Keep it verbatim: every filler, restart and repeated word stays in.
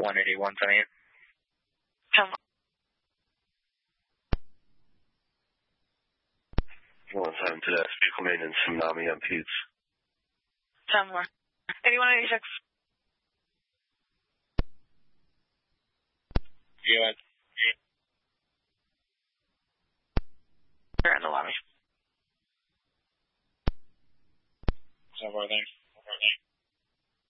one eighty-one seventy-eight. ten four. one seven to that. Vehicle maintenance from Nami on Pete's. ten four. eighty-one eighty-six. Yeah. You're in the lobby. ten four, thanks.